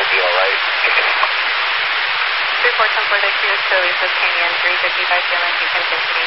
be all right. 3410 for the Q, so we sustain 355 German, contingency.